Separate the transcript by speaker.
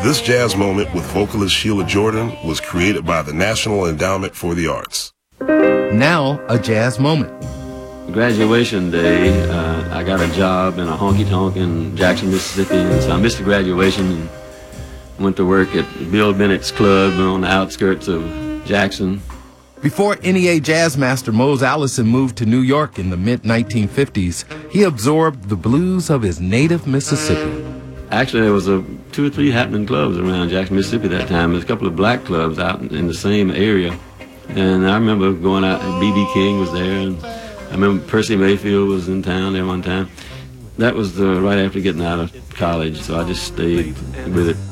Speaker 1: This jazz moment with vocalist Sheila Jordan was created by the National Endowment for the Arts.
Speaker 2: Now, a jazz moment.
Speaker 3: Graduation day, I got a job in a honky-tonk in Jackson, Mississippi, and so I missed the graduation and went to work at Bill Bennett's Club on the outskirts of Jackson.
Speaker 2: Before NEA jazz master Mose Allison moved to New York in the mid-1950s, he absorbed the blues of his native Mississippi.
Speaker 3: Actually, there was 2 or 3 happening clubs around Jackson, Mississippi at that time. There was a couple of black clubs out in the same area. And I remember going out, and B.B. King was there, and I remember Percy Mayfield was in town there one time. That was right after getting out of college, so I just stayed with it.